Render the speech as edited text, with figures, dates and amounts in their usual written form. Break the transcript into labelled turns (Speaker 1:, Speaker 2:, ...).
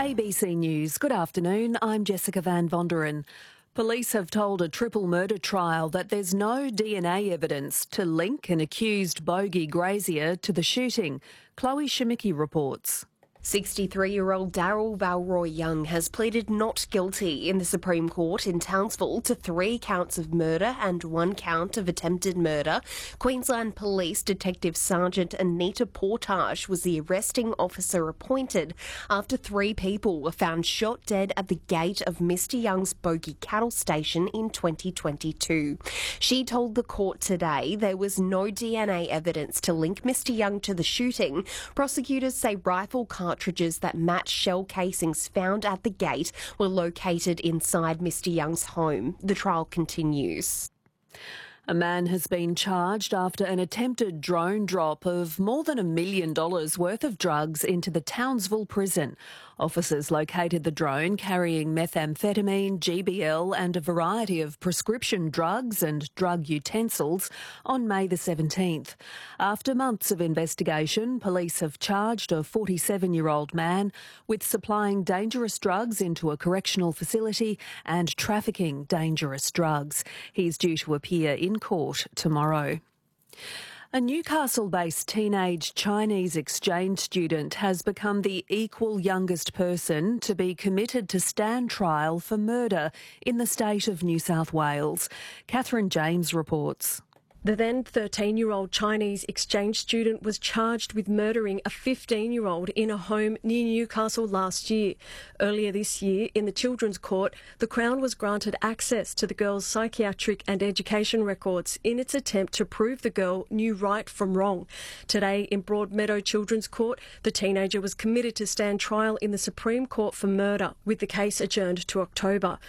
Speaker 1: ABC News. Good afternoon. I'm Jessica Van Vonderen. Police have told a triple murder trial that there's no DNA evidence to link an accused bogey grazier to the shooting. Chloe Shimicki reports.
Speaker 2: 63-year-old Daryl Valroy Young has pleaded not guilty in the Supreme Court in Townsville to 3 counts of murder and 1 count of attempted murder. Queensland Police Detective Sergeant Anita Portage was the arresting officer appointed after 3 people were found shot dead at the gate of Mr Young's Bogey Cattle Station in 2022. She told the court today there was no DNA evidence to link Mr Young to the shooting. Prosecutors say rifle cartridges that match shell casings found at the gate were located inside Mr Young's home. The trial continues.
Speaker 1: A man has been charged after an attempted drone drop of more than $1 million worth of drugs into the Townsville prison. Officers located the drone carrying methamphetamine, GBL and a variety of prescription drugs and drug utensils on May the 17th. After months of investigation, police have charged a 47-year-old man with supplying dangerous drugs into a correctional facility and trafficking dangerous drugs. He's due to appear in court tomorrow. A Newcastle-based teenage Chinese exchange student has become the equal youngest person to be committed to stand trial for murder in the state of New South Wales. Catherine James reports.
Speaker 3: The then 13-year-old Chinese exchange student was charged with murdering a 15-year-old in a home near Newcastle last year. Earlier this year, in the Children's Court, the Crown was granted access to the girl's psychiatric and education records in its attempt to prove the girl knew right from wrong. Today, in Broadmeadow Children's Court, the teenager was committed to stand trial in the Supreme Court for murder, with the case adjourned to October.